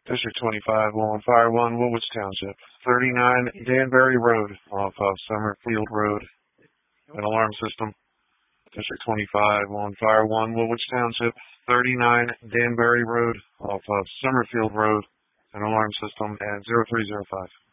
District 25, on fire 1, Woolwich Township. 39 Danbury Road off of Summerfield Road. An alarm system. District 25, on fire 1, Woolwich Township. 39 Danbury Road off of Summerfield Road. An alarm system at 0305.